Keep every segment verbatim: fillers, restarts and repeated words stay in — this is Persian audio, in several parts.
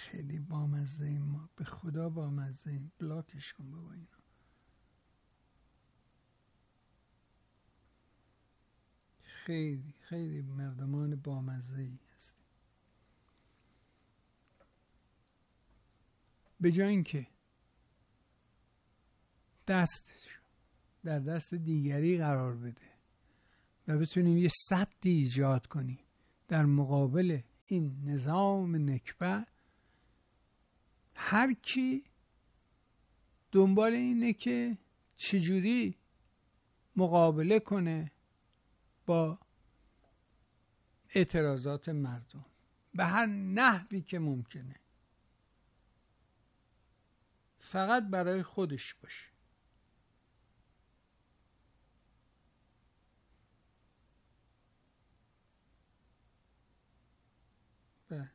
خیلی بامزه ایم ما، به خدا بامزه ایم. بلاکش کن بابا اینو. خیلی خیلی مردمان بامزه ای هست. به جای اینکه دستش در دست دیگری قرار بده و بتونیم یه سدی ایجاد کنیم در مقابل این نظام نکبت، هر کی دنبال اینه که چجوری مقابله کنه با اعتراضات مردم به هر نحوی که ممکنه، فقط برای خودش باشه. به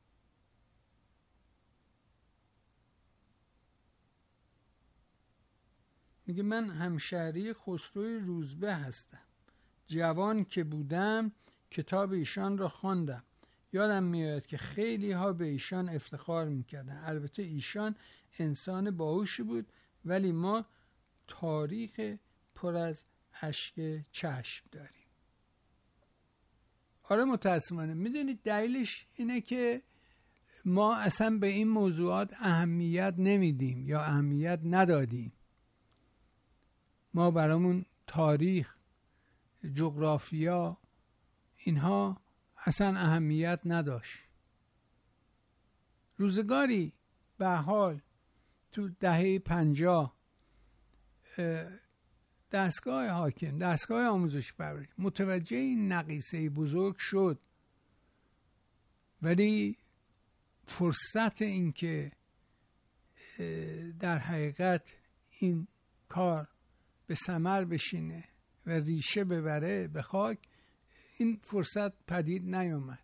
میگه من همشهری خسروی روزبه هستم. جوان که بودم کتاب ایشان را خواندم. یادم میاد که خیلی ها به ایشان افتخار میکردن. البته ایشان انسان باهوشی بود، ولی ما تاریخ پر از اشک چشم داریم. آره متاسفانه. میدونید دلیلش اینه که ما اصلا به این موضوعات اهمیت نمیدیم یا اهمیت ندادیم. ما برامون تاریخ، جغرافیا، اینها اصلا اهمیت نداشت. روزگاری به حال تو دهه پنجاه دستگاه حاکم، دستگاه آموزش پرورش متوجه این نقیصه بزرگ شد، ولی فرصت این که در حقیقت این کار به ثمر بشینه و ریشه ببره به خاک، این فرصت پدید نیامد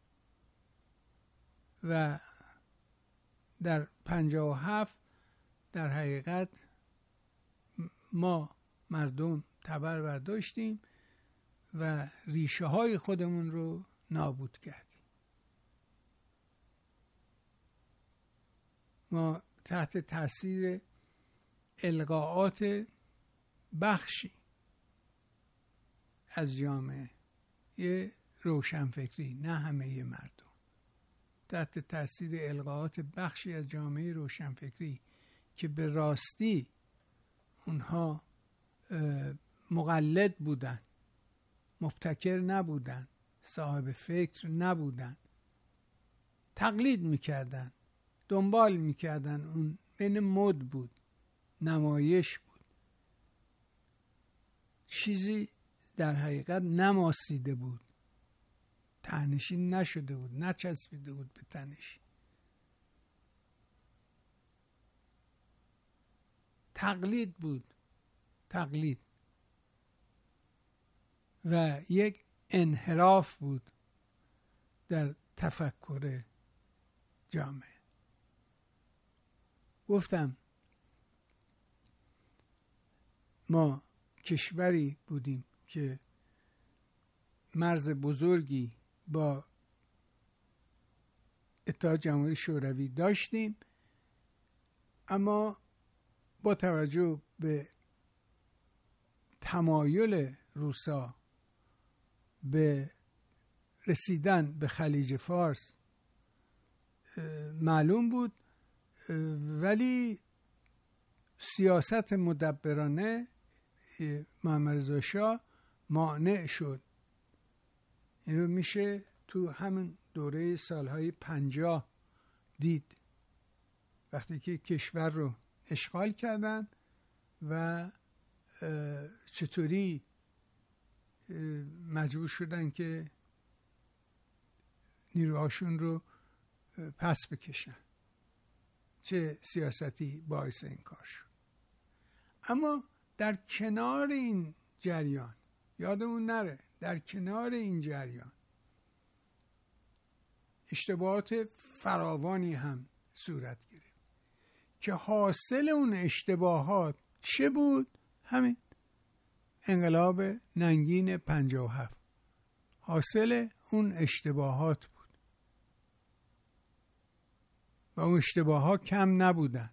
و در پنجاه و هفت در حقیقت ما مردم تبر برداشتیم و ریشه های خودمون رو نابود کردیم. ما تحت تاثیر القاءات بخشی از جامعه، یه روشنفکری، نه همه مردم، تحت تاثیر القاءات بخشی از جامعه روشنفکری که به راستی اونها مقلد بودن، مبتکر نبودن، صاحب فکر نبودن، تقلید میکردن، دنبال میکردن، اون بین مد بود، نمایش بود، چیزی در حقیقت نماسیده بود، تهنشین نشده بود، نچسبیده بود به تنش. تقلید بود، تقلید و یک انحراف بود در تفکر جامعه. گفتم ما کشوری بودیم که مرز بزرگی با اتحاد جماهیر شوروی داشتیم، اما با توجه به تمایل روسا به رسیدن به خلیج فارس معلوم بود، ولی سیاست مدبرانه محمد رضا شاه مانع شد. این رو میشه تو همین دوره سالهای پنجاه دید، وقتی که کشور رو اشغال کردن و چطوری مجبور شدن که نیروهاشون رو پس بکشن، چه سیاستی باعث این کار شد. اما در کنار این جریان، یادمون نره، در کنار این جریان اشتباهات فراوانی هم صورت گرفت که حاصل اون اشتباهات چه بود؟ همین انقلاب ننگین پنجاه و هفت حاصل اون اشتباهات بود. و اون اشتباه ها کم نبودن.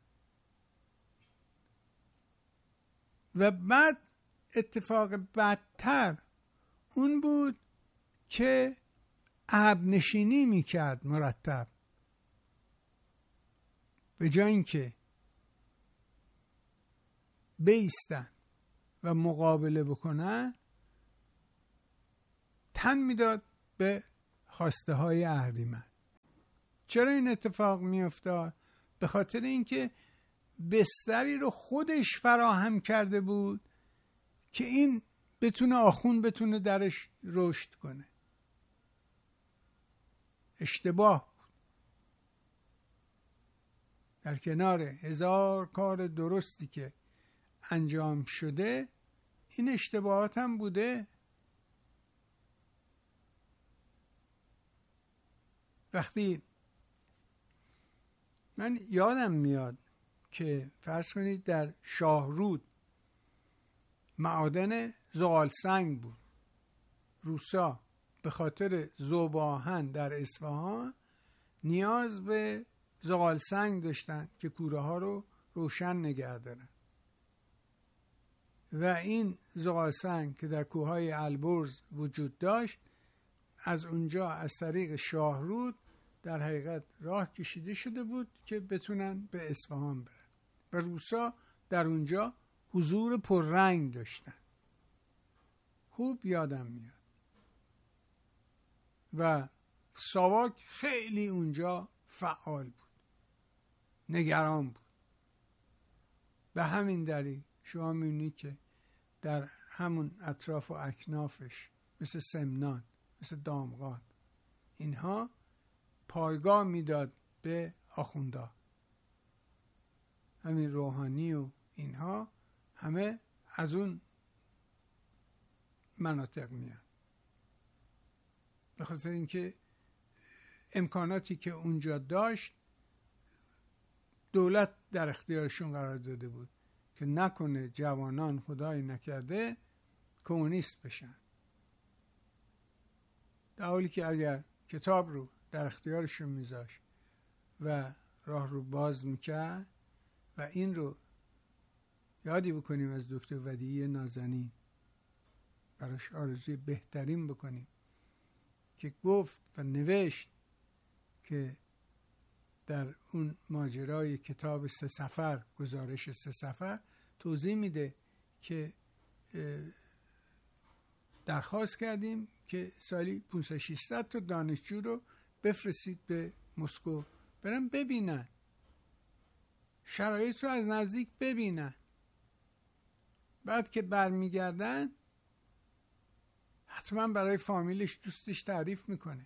و بعد اتفاق بدتر اون بود که عقب نشینی میکرد مرتب، به جای اینکه بایستن و مقابله بکنن تن میداد به خواسته های اهریمن. چرا این اتفاق میافتاد؟ به خاطر اینکه بستری رو خودش فراهم کرده بود که این بتونه آخون بتونه درش رشد کنه. اشتباه بود. در کنار هزار کار درستی که انجام شده این اشتباهات هم بوده. وقتی من یادم میاد که فرض کنید در شاهرود معادن زغال سنگ بود، روسا به خاطر ذوب آهن در اصفهان نیاز به زغال سنگ داشتن که کوره ها رو روشن نگه دارن و این زغال سنگ که در کوههای البرز وجود داشت از اونجا از طریق شاهرود در حقیقت راه کشیده شده بود که بتونن به اصفهان برن و روسا در اونجا حضور پررنگ داشتن. خوب یادم میاد. و ساواک خیلی اونجا فعال بود، نگران بود. به همین دلیل شما میبینید که در همون اطراف و اکنافش مثل سمنان، مثل دامغان، اینها پایگاه میداد به آخوندا. همین روحانی و اینها همه از اون مناطق میان، به خاطر اینکه امکاناتی که اونجا داشت دولت در اختیارشون قرار داده بود که نکنه جوانان خدای نکرده کمونیست بشن، در حالی که اگر کتاب رو در اختیارشون میذاشت و راه رو باز میکرد. و این رو یادی بکنیم از دکتر ودیعی نازنین، براش آرزوی بهترین بکنیم، که گفت و نوشت که در اون ماجرای کتاب سه سفر، گزارش سه سفر، توضیح میده که درخواست کردیم که سالی پانصد ششصد تا دانشجو رو بفرستید به مسکو برن ببینن، شرایط رو از نزدیک ببینن. بعد که برمیگردن حتما برای فامیلش، دوستش تعریف میکنه.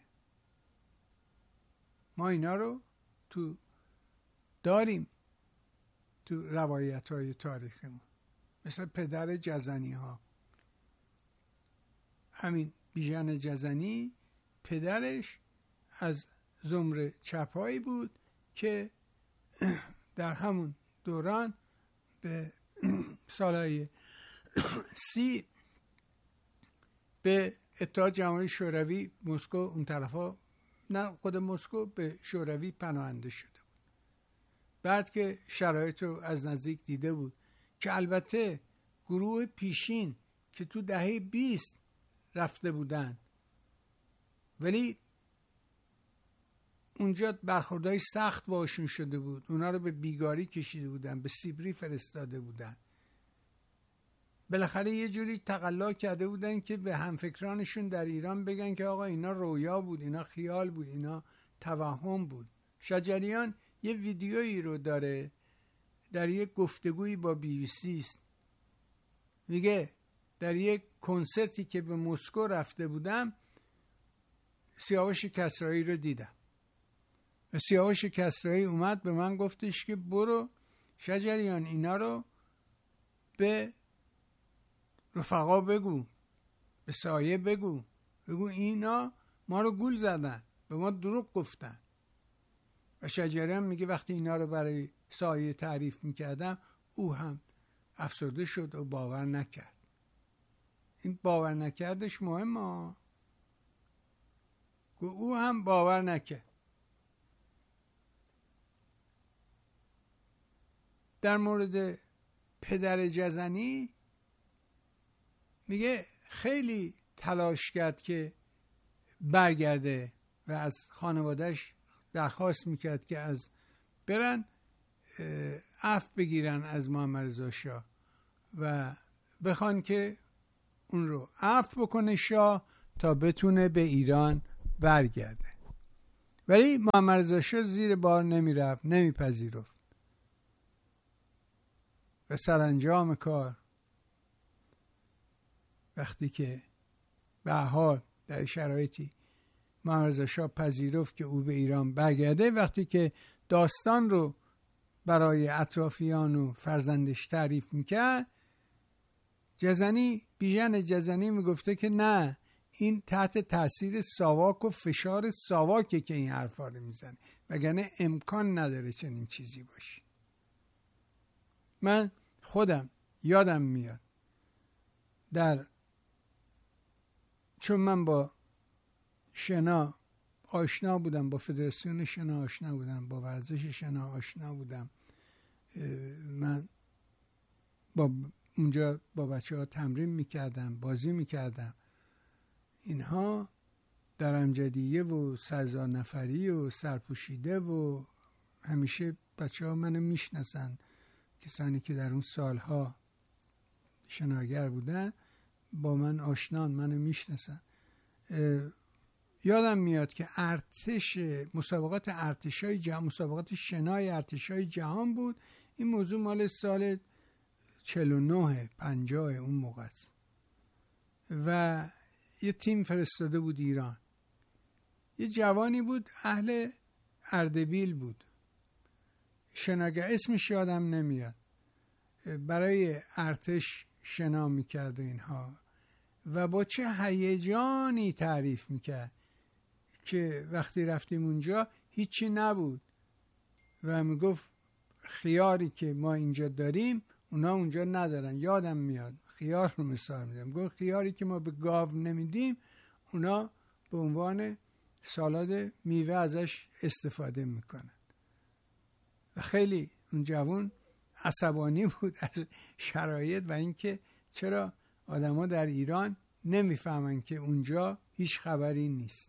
ما اینا رو تو داریم تو روایت های تاریخمون، مثل پدر جزنی ها. همین بیژن جزنی پدرش از زمره چپایی بود که در همون دوران به سالهای سی به اتحاد جماهیر شوروی مسکو اون طرفا، نه خود مسکو، به شوروی پناهنده شده بود. بعد که شرایط رو از نزدیک دیده بود که البته گروه پیشین که تو دهه بیست رفته بودن ولی اونجا برخوردهای سخت باشون شده بود، اونا رو به بیگاری کشیده بودن، به سیبری فرستاده بودن. بالاخره یه جوری تقلا کرده بودن که به همفکرانشون در ایران بگن که آقا اینا رویا بود، اینا خیال بود، اینا توهم بود. شجریان یه ویدیویی رو داره در یک گفتگویی با بی بی سی است، میگه در یک کنسرتی که به مسکو رفته بودم سیاوش کسرایی رو دیدم و سیاوش کسرایی اومد به من گفتش که برو شجریان اینا رو به رفقا بگو، به سایه بگو، بگو اینا ما رو گول زدن، به ما دروغ گفتن. و شجریان میگه وقتی اینا رو برای سایه تعریف میکردم او هم افسرده شد و باور نکرد. این باور نکردش مهمه، او هم باور نکرد. در مورد پدر جزنی میگه خیلی تلاش کرد که برگرده و از خانوادهش درخواست میکرد که از برن عفو بگیرن از محمد رضا شاه و بخوان که اون رو عفو بکنه شاه تا بتونه به ایران برگرده. ولی محمد رضا شاه زیر بار نمیرفت، نمیپذیرفت و سرانجام کار وقتی که به حال در شرایطی محمد رضا شاه پذیرفت که او به ایران برگرده، وقتی که داستان رو برای اطرافیان و فرزندش تعریف میکرد، جزنی بیژن جزنی میگفته که نه، این تحت تاثیر ساواک و فشار ساواکه که این حرفا رو میزنه، وگرنه امکان نداره چنین چیزی باشه. من خودم یادم میاد در چون من با شنا آشنا بودم، با فدراسیون شنا آشنا بودم، با ورزش شنا آشنا بودم، من با اونجا با بچه ها تمرین میکردم، بازی میکردم، اینها در امجدیه و سرزار نفری و سرپوشیده و همیشه بچه ها منو میشناسن، کسانی که در اون سالها شناگر بودن با من آشنان، منو میشناسن. یادم میاد که ارتش مسابقات ارتشای جهان، مسابقات شنای ارتشای جهان بود. این موضوع مال سال چهل و نه پنجاه اون موقع است و یه تیم فرستاده بود ایران. یه جوانی بود اهل اردبیل بود، شناگر، اسمش یادم نمیاد، برای ارتش شنا میکرد و اینها و با چه هیجانی تعریف میکرد که وقتی رفتیم اونجا هیچی نبود و میگفت خیاری که ما اینجا داریم اونا اونجا ندارن. یادم میاد خیار رو مثال میدم، گفت خیاری که ما به گاو نمیدیم اونا به عنوان سالاد میوه ازش استفاده میکنن. و خیلی اون جوان عصبانی بود از شرایط و اینکه چرا آدما در ایران نمیفهمن که اونجا هیچ خبری نیست.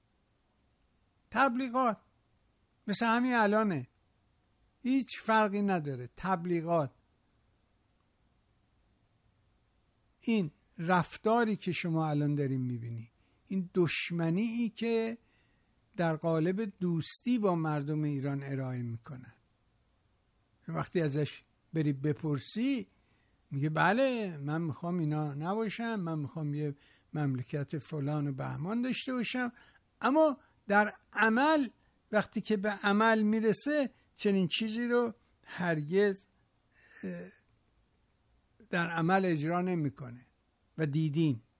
تبلیغات مثل همین الانه، هیچ فرقی نداره. تبلیغات، این رفتاری که شما الان داریم میبینی، این دشمنی ای که در قالب دوستی با مردم ایران ارائه میکنن، وقتی ازش بری بپرسی میگه بله من میخوام اینا نباشم، من میخوام یه مملکت فلان و بهمان داشته باشم، اما در عمل وقتی که به عمل میرسه چنین چیزی رو هرگز در عمل اجرا نمیکنه و دیدیم